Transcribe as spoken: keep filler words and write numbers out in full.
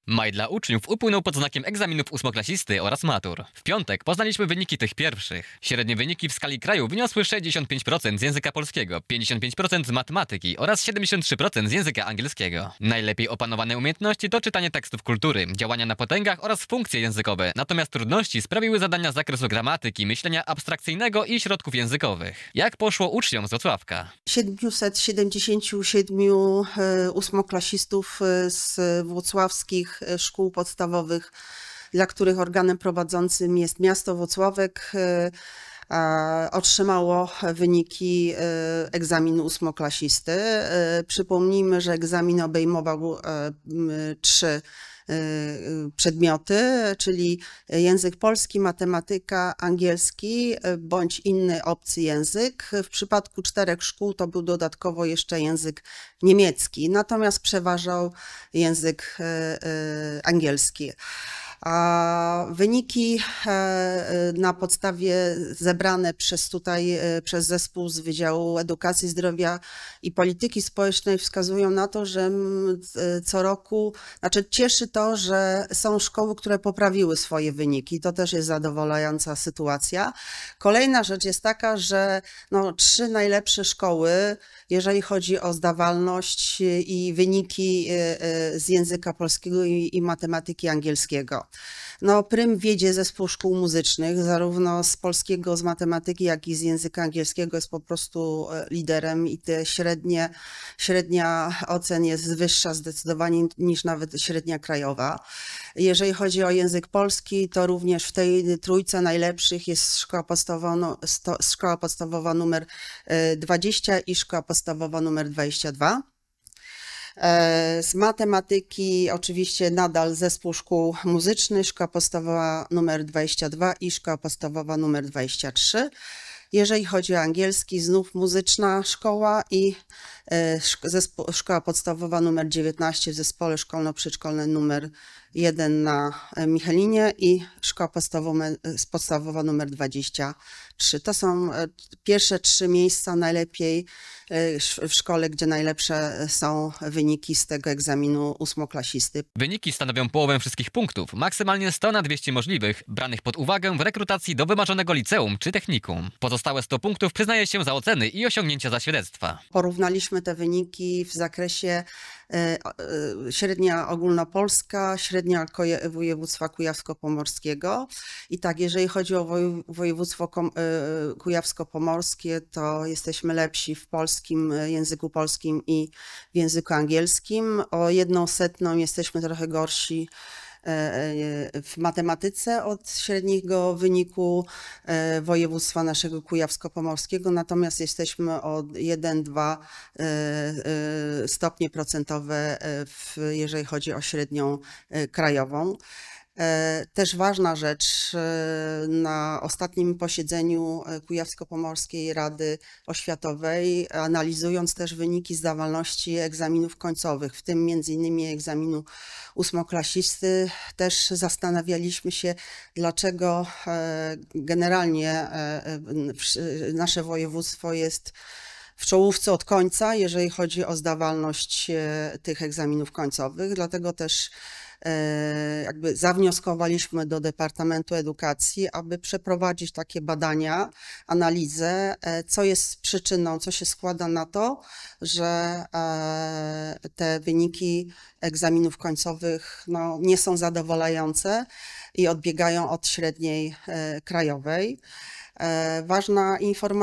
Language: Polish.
Maj dla uczniów upłynął pod znakiem egzaminów ósmoklasisty oraz matur. W piątek poznaliśmy wyniki tych pierwszych. Średnie wyniki w skali kraju wyniosły sześćdziesiąt pięć procent z języka polskiego, pięćdziesiąt pięć procent z matematyki oraz siedemdziesiąt trzy procent z języka angielskiego. Najlepiej opanowane umiejętności to czytanie tekstów kultury, działania na potęgach oraz funkcje językowe. Natomiast trudności sprawiły zadania z zakresu gramatyki, myślenia abstrakcyjnego i środków językowych. Jak poszło uczniom z Wrocławka? siedemset siedemdziesięciu siedmiu ósmoklasistów z włocławskich szkół podstawowych, dla których organem prowadzącym jest miasto Włocławek, otrzymało wyniki egzaminu ósmoklasisty. Przypomnijmy, że egzamin obejmował trzy przedmioty, czyli język polski, matematyka, angielski bądź inny obcy język. W przypadku czterech szkół to był dodatkowo jeszcze język niemiecki, natomiast przeważał język angielski. A wyniki na podstawie zebrane przez tutaj, przez zespół z Wydziału Edukacji, Zdrowia i Polityki Społecznej wskazują na to, że co roku, znaczy cieszy to, że są szkoły, które poprawiły swoje wyniki. To też jest zadowalająca sytuacja. Kolejna rzecz jest taka, że no, trzy najlepsze szkoły, jeżeli chodzi o zdawalność i wyniki z języka polskiego i, i matematyki angielskiego. No, prym wiedzie zespół szkół muzycznych, zarówno z polskiego, z matematyki, jak i z języka angielskiego jest po prostu liderem i te średnie, średnia ocen jest wyższa zdecydowanie niż nawet średnia krajowa. Jeżeli chodzi o język polski, to również w tej trójce najlepszych jest szkoła podstawowa, no, sto, szkoła podstawowa numer dwadzieścia i szkoła podstawowa numer dwadzieścia dwa. Z matematyki oczywiście nadal zespół szkół muzycznych, szkoła podstawowa numer dwadzieścia dwa i szkoła podstawowa numer dwadzieścia trzy. Jeżeli chodzi o angielski, znów muzyczna szkoła i zespół, szkoła podstawowa numer dziewiętnaście w zespole szkolno-przedszkolnym numer jeden na Michelinie i szkoła podstawowa, podstawowa numer dwadzieścia trzy. To są pierwsze trzy miejsca najlepiej w szkole, gdzie najlepsze są wyniki z tego egzaminu ósmoklasisty. Wyniki stanowią połowę wszystkich punktów, maksymalnie sto na dwieście możliwych, branych pod uwagę w rekrutacji do wymarzonego liceum czy technikum. Pozostałe sto punktów przyznaje się za oceny i osiągnięcia za świadectwa. Porównaliśmy te wyniki w zakresie średnia ogólnopolska, średnia województwa kujawsko-pomorskiego. I tak, jeżeli chodzi o województwo kujawsko-pomorskie, to jesteśmy lepsi w polskim, języku polskim i w języku angielskim. O jedną setną jesteśmy trochę gorsi w matematyce od średniego wyniku województwa naszego kujawsko-pomorskiego, natomiast jesteśmy o jeden do dwóch stopnie procentowe, w, jeżeli chodzi o średnią krajową. Też ważna rzecz, na ostatnim posiedzeniu Kujawsko-Pomorskiej Rady Oświatowej, analizując też wyniki zdawalności egzaminów końcowych, w tym między innymi egzaminu ósmoklasisty, też zastanawialiśmy się, dlaczego generalnie nasze województwo jest w czołówce od końca, jeżeli chodzi o zdawalność tych egzaminów końcowych, dlatego też jakby zawnioskowaliśmy do Departamentu Edukacji, aby przeprowadzić takie badania, analizę, co jest przyczyną, co się składa na to, że te wyniki egzaminów końcowych no, nie są zadowalające i odbiegają od średniej krajowej. Ważna informacja